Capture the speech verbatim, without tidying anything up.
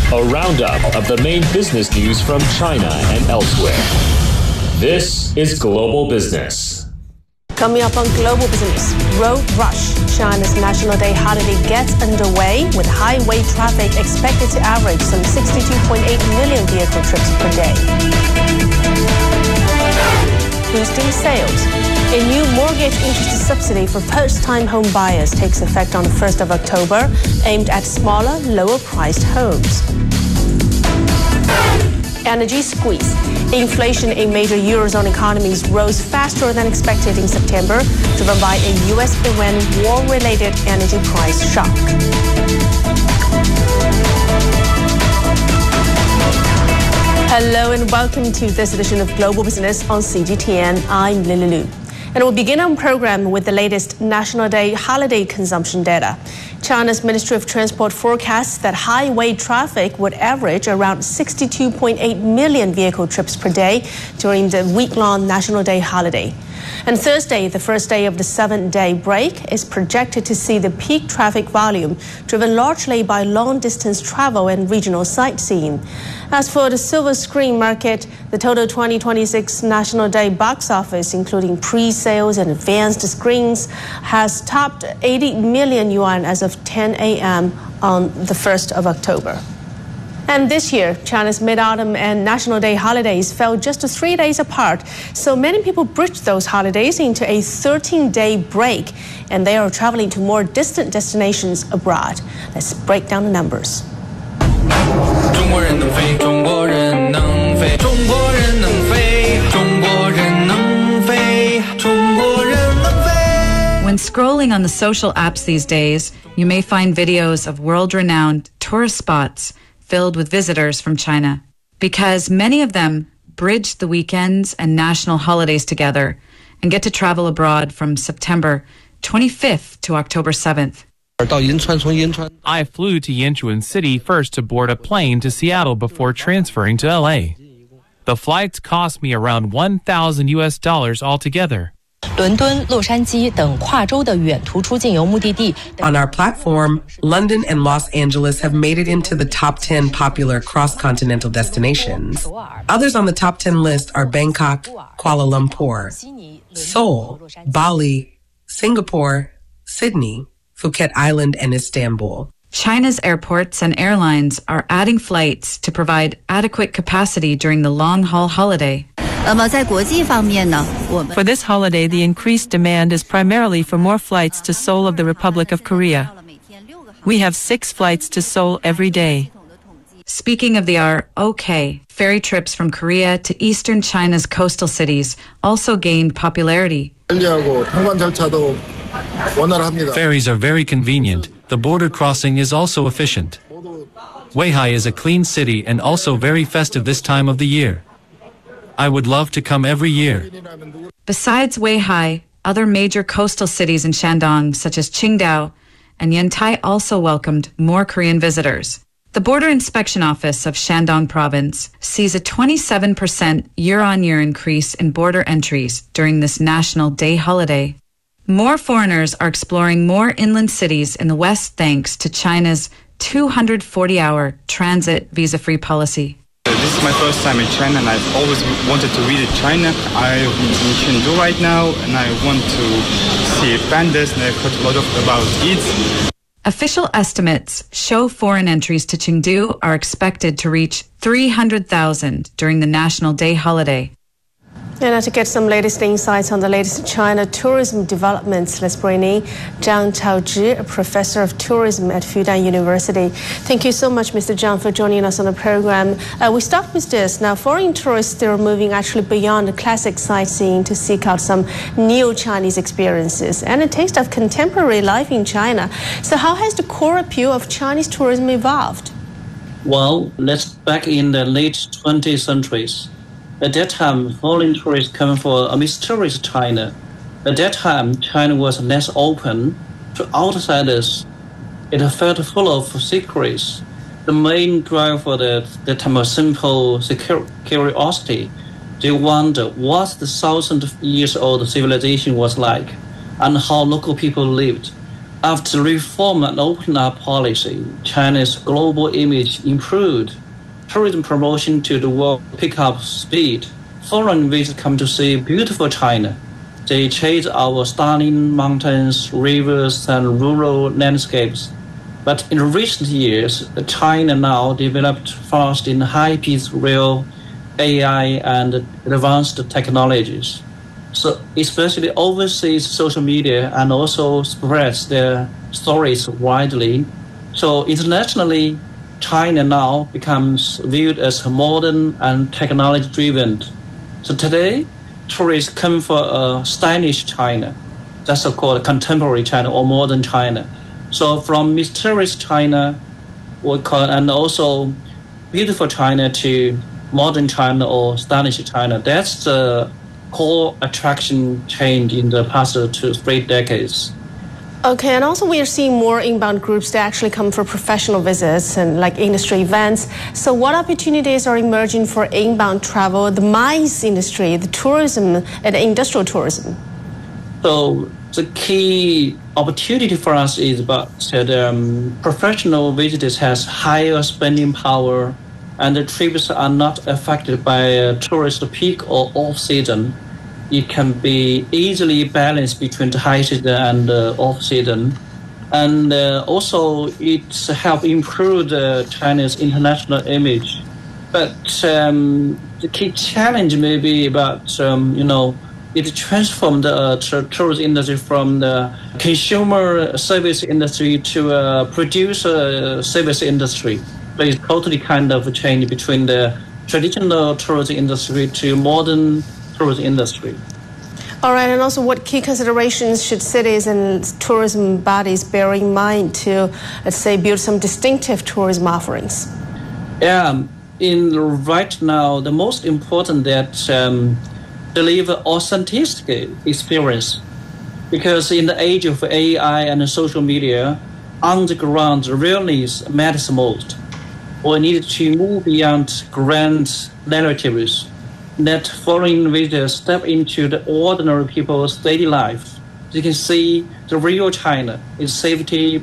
a roundup of the main business news from China and elsewhere. This is Global Business. Coming up on Global Business, Road Rush. China's National Day holiday gets underway with highway traffic expected to average some sixty-two point eight million vehicle trips per day. Boosting sales. A new mortgage interest subsidy for first-time home buyers takes effect on the first of October, aimed at smaller, lower-priced homes. Energy squeeze. Inflation in major Eurozone economies rose faster than expected in September, driven by a U S Iran war-related energy price shock. Hello and welcome to this edition of Global Business on C G T N. I'm Lily Lu. And we'll begin our program with the latest National Day holiday consumption data. China's Ministry of Transport forecasts that highway traffic would average around sixty-two point eight million vehicle trips per day during the week-long National Day holiday. And Thursday, the first day of the seven-day break, is projected to see the peak traffic volume, driven largely by long-distance travel and regional sightseeing. As for the silver screen market, the total twenty twenty-six National Day box office, including pre-sales and advanced screens, has topped eighty million yuan as of ten a.m. on the first of October. And this year, China's Mid-Autumn and National Day holidays fell just three days apart, so many people bridged those holidays into a thirteen-day break, and they are traveling to more distant destinations abroad. Let's break down the numbers. When scrolling on the social apps these days, you may find videos of world-renowned tourist spots filled with visitors from China, because many of them bridge the weekends and national holidays together and get to travel abroad from September twenty-fifth to October seventh. I flew to Yanchuan City first to board a plane to Seattle before transferring to L A. The flights cost me around one thousand U S dollars altogether. On our platform, London and Los Angeles have made it into the top ten popular cross-continental destinations. Others on the top ten list are Bangkok, Kuala Lumpur, Seoul, Bali, Singapore, Sydney, Phuket Island, and Istanbul. China's airports and airlines are adding flights to provide adequate capacity during the long-haul holiday. For this holiday, the increased demand is primarily for more flights to Seoul of the Republic of Korea. We have six flights to Seoul every day. Speaking of the R O K, ferry trips from Korea to eastern China's coastal cities also gained popularity. Ferries are very convenient. The border crossing is also efficient. Weihai is a clean city and also very festive this time of the year. I would love to come every year. Besides Weihai, other major coastal cities in Shandong, such as Qingdao and Yantai, also welcomed more Korean visitors. The Border Inspection Office of Shandong Province sees a twenty-seven percent year-on-year increase in border entries during this National Day holiday. More foreigners are exploring more inland cities in the West thanks to China's two hundred forty hour transit visa-free policy. This is my first time in China, and I've always wanted to visit China. I'm in Chengdu right now, and I want to see pandas, and I've heard a lot of about it. Official estimates show foreign entries to Chengdu are expected to reach three hundred thousand during the National Day holiday. And now to get some latest insights on the latest China tourism developments, let's bring in Zhang Chaozhi, a professor of tourism at Fudan University. Thank you so much, Mister Zhang, for joining us on the program. Uh, we start with this. Now, foreign tourists, they're moving actually beyond the classic sightseeing to seek out some neo-Chinese experiences and a taste of contemporary life in China. So how has the core appeal of Chinese tourism evolved? Well, let's back in the late twentieth centuries. At that time, foreign tourists come for a mysterious China. At that time, China was less open to outsiders. It felt full of secrets. The main drive for the, the time was simple curiosity. They wondered what the thousand years old civilization was like and how local people lived. After reform and open up policy, China's global image improved. Tourism promotion to the world pick up speed. Foreign visitors come to see beautiful China. They chase our stunning mountains, rivers, and rural landscapes. But in recent years, China now developed fast in high-speed rail, A I, and advanced technologies. So especially overseas social media and also spreads their stories widely. So internationally, China now becomes viewed as modern and technology-driven. So today, tourists come for a stylish China. That's called contemporary China or modern China. So from mysterious China, we call, and also beautiful China to modern China or stylish China. That's the core attraction change in the past two, three decades. Okay, and also we are seeing more inbound groups that actually come for professional visits and like industry events. So what opportunities are emerging for inbound travel, the MICE industry, the tourism and industrial tourism? So the key opportunity for us is about that um, professional visitors has higher spending power and the trips are not affected by a tourist peak or off-season. It can be easily balanced between the high season and the off-season. And uh, also it's help improve the China's international image. But um, the key challenge may be about, um, you know, it transformed the uh, tourist industry from the consumer service industry to a producer service industry. So it's totally kind of a change between the traditional tourism industry to modern tourism industry. All right, and also what key considerations should cities and tourism bodies bear in mind to, let's say, build some distinctive tourism offerings? Yeah, in right now, the most important that um, deliver authentic experience, because in the age of A I and social media, on the ground, realness matters most. We need to move beyond grand narratives. Let foreign visitors step into the ordinary people's daily life. You can see the real China, its safety,